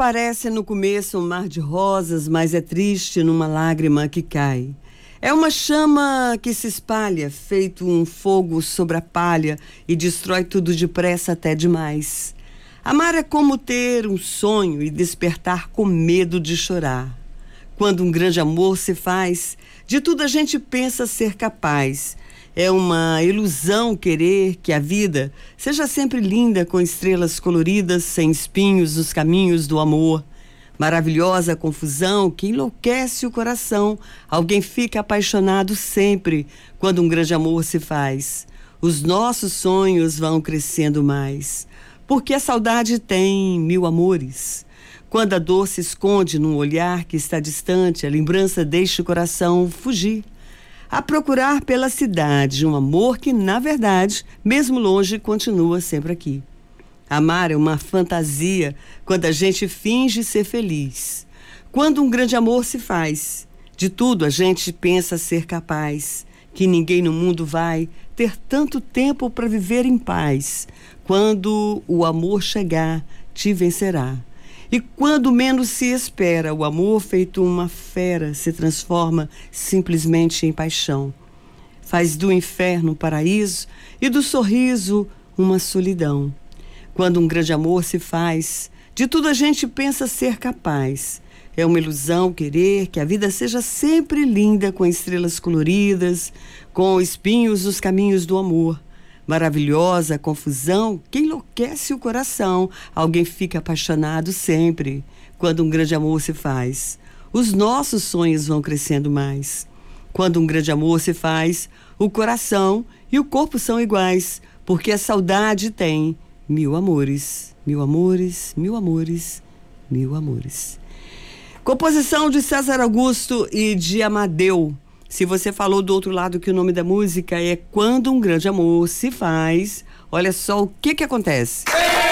parece no começo um mar de rosas, mas é triste numa lágrima que cai. É uma chama que se espalha, feito um fogo sobre a palha e destrói tudo depressa até demais. Amar é como ter um sonho e despertar com medo de chorar. Quando um grande amor se faz, de tudo a gente pensa ser capaz. É uma ilusão querer que a vida seja sempre linda com estrelas coloridas, sem espinhos nos caminhos do amor. Maravilhosa confusão que enlouquece o coração. Alguém fica apaixonado sempre quando um grande amor se faz. Os nossos sonhos vão crescendo mais, porque a saudade tem mil amores. Quando a dor se esconde num olhar que está distante, a lembrança deixa o coração fugir. A procurar pela cidade um amor que, na verdade, mesmo longe, continua sempre aqui. Amar é uma fantasia quando a gente finge ser feliz. Quando um grande amor se faz, de tudo a gente pensa ser capaz, que ninguém no mundo vai ter tanto tempo para viver em paz. Quando o amor chegar, te vencerá. E quando menos se espera, o amor feito uma fera se transforma simplesmente em paixão. Faz do inferno um paraíso e do sorriso uma solidão. Quando um grande amor se faz, de tudo a gente pensa ser capaz. É uma ilusão querer que a vida seja sempre linda com estrelas coloridas, com espinhos nos caminhos do amor. Maravilhosa confusão que enlouquece o coração. Alguém fica apaixonado sempre quando um grande amor se faz. Os nossos sonhos vão crescendo mais. Quando um grande amor se faz, o coração e o corpo são iguais, porque a saudade tem mil amores, mil amores, mil amores, mil amores. Composição de César Augusto e de Amadeu. Se você falou do outro lado que o nome da música é Quando um Grande Amor se Faz, olha só o que acontece.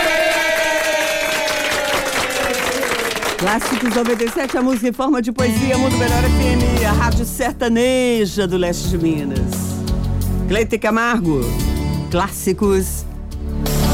Clássicos 97, a música em forma de poesia, Mundo Melhor FM, a rádio sertaneja do leste de Minas. Cleite Camargo, Clássicos